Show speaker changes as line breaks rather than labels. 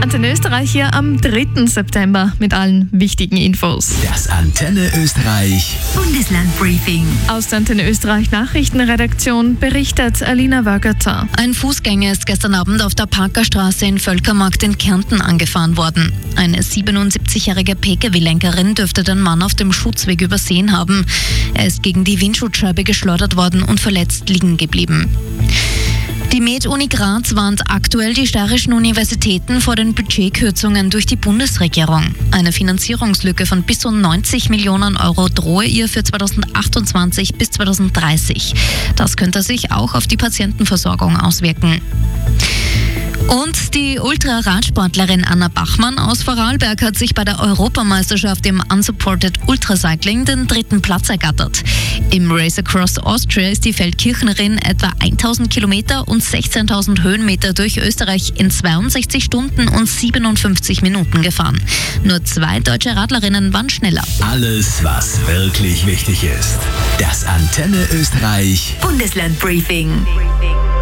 Antenne Österreich hier am 3. September mit allen wichtigen Infos.
Das Antenne Österreich
Bundeslandbriefing.
Aus der Antenne Österreich Nachrichtenredaktion berichtet Alina Wögerter.
Ein Fußgänger ist gestern Abend auf der Parkerstraße in Völkermarkt in Kärnten angefahren worden. Eine 77-jährige Pkw-Lenkerin dürfte den Mann auf dem Schutzweg übersehen haben. Er ist gegen die Windschutzscheibe geschleudert worden und verletzt liegen geblieben. Die Med-Uni Graz warnt aktuell die steirischen Universitäten vor den Budgetkürzungen durch die Bundesregierung. Eine Finanzierungslücke von bis zu 90 Millionen Euro drohe ihr für 2028 bis 2030. Das könnte sich auch auf die Patientenversorgung auswirken. Und die Ultraradsportlerin Anna Bachmann aus Vorarlberg hat sich bei der Europameisterschaft im Unsupported Ultracycling den 3. Platz ergattert. Im Race Across Austria ist die Feldkirchnerin etwa 1000 Kilometer und 16.000 Höhenmeter durch Österreich in 62 Stunden und 57 Minuten gefahren. Nur 2 deutsche Radlerinnen waren schneller.
Alles, was wirklich wichtig ist. Das Antenne Österreich
Bundeslandbriefing.